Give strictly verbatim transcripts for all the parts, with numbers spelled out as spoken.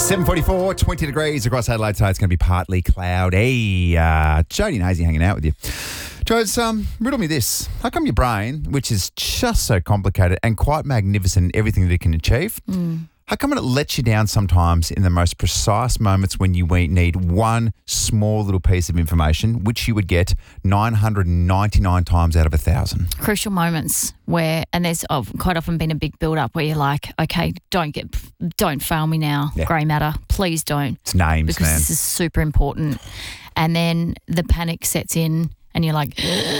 seven forty-four, twenty degrees across Adelaide today. It's going to be partly cloudy. Uh, Jodie and Hazy hanging out with you. Jodes, um, riddle me this. How come your brain, which is just so complicated and quite magnificent in everything that it can achieve, mm. how come it lets you down sometimes in the most precise moments when you need one small little piece of information, which you would get nine hundred ninety-nine times out of a thousand? Crucial moments where, and there's oh, quite often been a big build-up where you're like, okay, don't get, don't fail me now, yeah. grey matter, please don't. It's names, because man. This is super important. And then the panic sets in and you're like,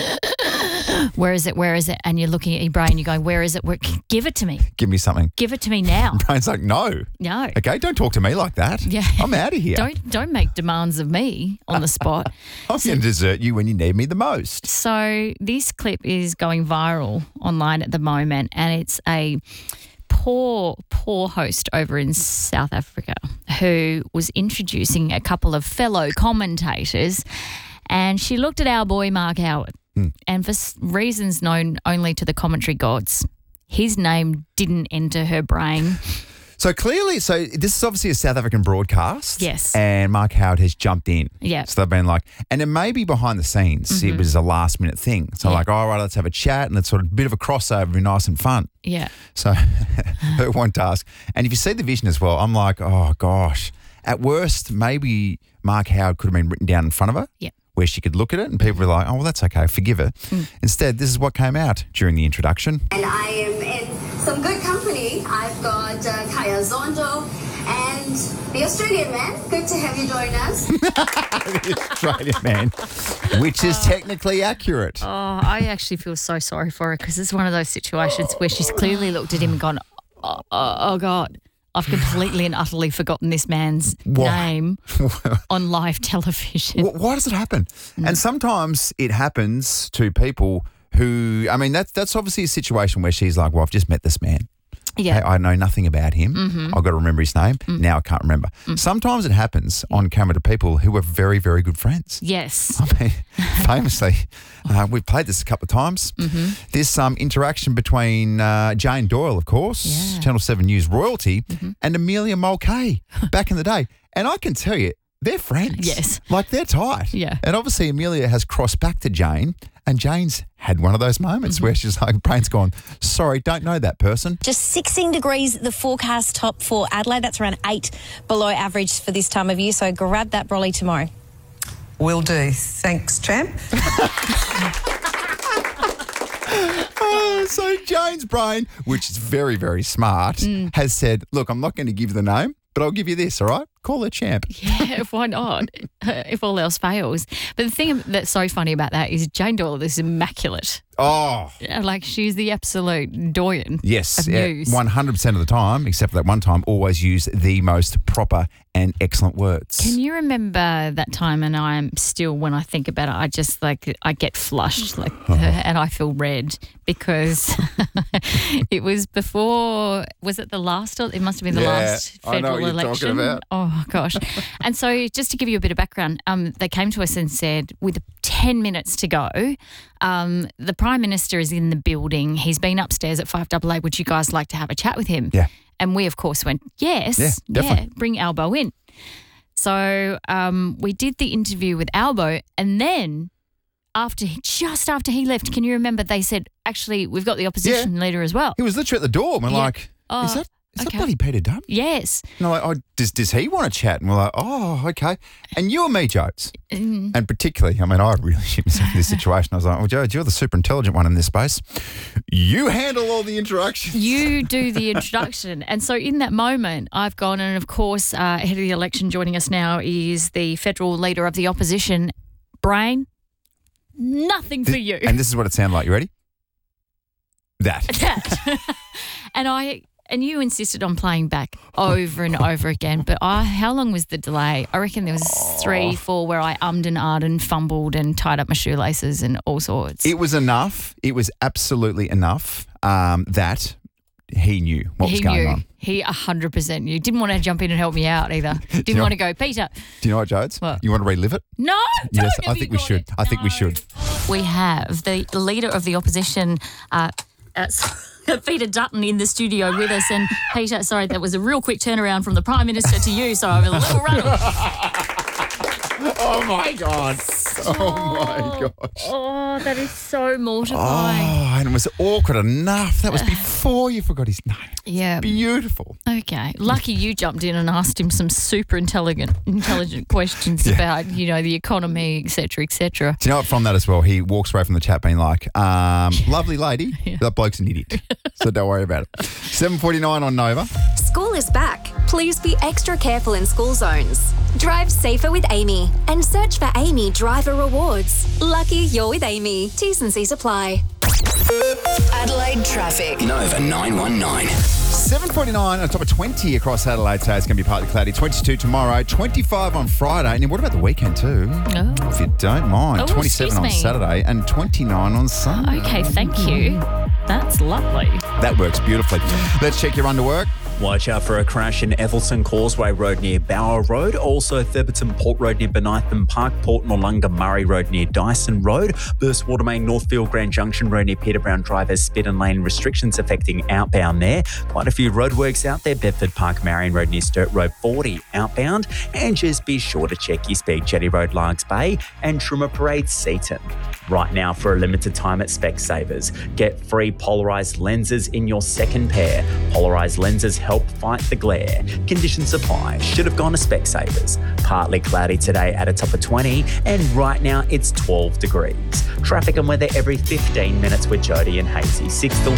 where is it, where is it? And you're looking at your brain, you're going, where is it? Where, give it to me. Give me something. Give it to me now. Brain's like, no. No. Okay, don't talk to me like that. Yeah. I'm out of here. Don't don't make demands of me on the spot. I'm so, going to desert you when you need me the most. So this clip is going viral online at the moment, and it's a poor, poor host over in South Africa who was introducing a couple of fellow commentators, and she looked at our boy Mark Howard. Mm. And for reasons known only to the commentary gods, his name didn't enter her brain. So clearly, so this is obviously a South African broadcast. Yes. And Mark Howard has jumped in. Yeah. So they've been like, and it may be behind the scenes, mm-hmm. it was a last minute thing. So yeah. like, all right, let's have a chat and it's sort of a bit of a crossover, be nice and fun. Yeah. So her one task. And if you see the vision as well, I'm like, oh gosh. At worst, maybe Mark Howard could have been written down in front of her. Yeah. Where she could look at it and people were like, oh, well, that's okay, forgive her. Mm. Instead, this is what came out during the introduction. And I am in some good company. I've got uh, Kaya Zondo and the Australian man. Good to have you join us. The Australian man, which is technically accurate. Oh, I actually feel so sorry for her because it's one of those situations where she's clearly looked at him and gone, oh, oh, oh God. I've completely and utterly forgotten this man's why? name on live television. Why does it happen? Mm. And sometimes it happens to people who, I mean, that's that's obviously a situation where she's like, well, I've just met this man. Yeah. Hey, I know nothing about him. Mm-hmm. I've got to remember his name. Mm. Now I can't remember. Mm. Sometimes it happens on camera to people who are very, very good friends. Yes. I mean, famously, uh, we've played this a couple of times. Mm-hmm. This um, interaction between uh, Jane Doyle, of course, yeah. Channel seven News royalty, mm-hmm. and Amelia Mulcahy back in the day. And I can tell you, they're friends. Yes. Like, they're tight. Yeah. And obviously Amelia has crossed back to Jane, and Jane's had one of those moments mm-hmm. where she's like, brain's gone, sorry, don't know that person. Just sixteen degrees, the forecast top for Adelaide. That's around eight below average for this time of year. So grab that brolly tomorrow. Will do. Thanks, champ. Oh, so Jane's brain, which is very, very smart, mm. has said, look, I'm not going to give you the name, but I'll give you this, all right? Call her champ. Yeah, why not? If all else fails. But the thing that's so funny about that is Jane Doyle is immaculate. Oh. Like, she's the absolute doyen yes, of yeah, news. one hundred percent of the time, except for that one time, always use the most proper and excellent words. Can you remember that time? And I'm still, when I think about it, I just like, I get flushed like, oh. and I feel red because it was before, was it the last, it must have been the yeah, last federal I know what you're election. Talking about. Oh, gosh. And so just to give you a bit of background, um, they came to us and said, with ten minutes to go, um, the Prime Minister is in the building. He's been upstairs at five A A. Would you guys like to have a chat with him? Yeah. And we, of course, went, yes. Yeah, definitely. Yeah, bring Albo in. So um, we did the interview with Albo, and then after he, just after he left, can you remember they said, actually, we've got the opposition yeah. leader as well. He was literally at the door. And we're yeah. like, oh, is that Is okay. that bloody Peter Dunn? Yes. And I'm like, oh, does, does he want to chat? And we're like, oh, okay. And you and me, Jodes. Mm. And particularly, I mean, I really shit myself in this situation. I was like, well, Jodes, you're the super intelligent one in this space. You handle all the interactions. You do the introduction. And so in that moment, I've gone, and of course, uh, ahead of the election joining us now is the federal leader of the opposition, Brain. Nothing for this, you. And this is what it sounded like. You ready? That. That. and I... And you insisted on playing back over and over again. But I, how long was the delay? I reckon there was three, four where I ummed and ahed and fumbled and tied up my shoelaces and all sorts. It was enough. It was absolutely enough um, that he knew what he was going knew. on. He one hundred percent knew. Didn't want to jump in and help me out either. Didn't you know, want to go, Peter. Do you know what, Jodes? What? You want to relive it? No, don't. Yes, I think we should. It. I think no. we should. We have the leader of the opposition, uh, uh, Peter Dutton in the studio with us. And Peter, sorry, that was a real quick turnaround from the Prime Minister to you, so I was a little rattled. Oh, my God. Oh, my gosh. Oh, that is so Oh, mortifying. and it was awkward enough. That was before you forgot his name. Yeah. Beautiful. Okay. Lucky you jumped in and asked him some super intelligent intelligent questions Yeah. about, you know, the economy, et cetera, et cetera. Do you know what, from that as well, he walks away from the chat being like, um, lovely lady, that bloke's an idiot. So don't worry about it. seven forty-nine on Nova. School is back. Please be extra careful in school zones. Drive safer with Amy and search for Amy Driver Rewards. Lucky you're with Amy. T's and C's apply. Adelaide traffic. Nova nine one nine. seven forty-nine on top of twenty across Adelaide today. It's going to be partly cloudy. twenty-two tomorrow, twenty-five on Friday. And what about the weekend too? Oh. If you don't mind. Oh, twenty-seven on excuse me. Saturday and twenty-nine on Sunday. Okay, thank you. That's lovely. That works beautifully. Let's check your underwork. Watch out for a crash in Evelson Causeway Road near Bower Road. Also Theberton Port Road near Benytham Park. Port Noarlunga Murray Road near Dyson Road. Burst Watermain Northfield Grand Junction Road near Peter Brown Drive has spit and lane restrictions affecting outbound there. Quite a few roadworks out there. Bedford Park Marion Road near Sturt Road forty outbound. And just be sure to check your speed. Jetty Road Largs Bay and Trimmer Parade Seaton. Right now for a limited time at Specsavers. Get free polarised lenses in your second pair. Polarised lenses help fight the glare. Conditions apply. Should have gone to Specsavers. Partly cloudy today at a top of twenty, and right now it's twelve degrees. Traffic and weather every fifteen minutes with Jody and Hazy. six till